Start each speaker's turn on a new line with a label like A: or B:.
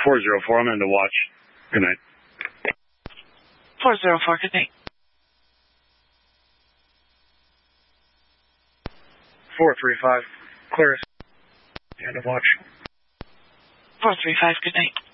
A: 404, I'm in the watch. Good night.
B: 404, good night.
A: 435, Claris. End of watch.
B: 435, good night.